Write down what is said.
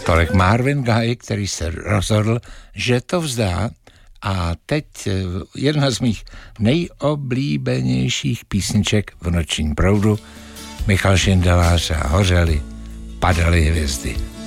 Tolik Marvin Gaye, který se rozhodl, že to vzdá, a teď jedna z mých nejoblíbenějších písniček v nočním proudu, Michal Šindelář a Hořely, padaly hvězdy.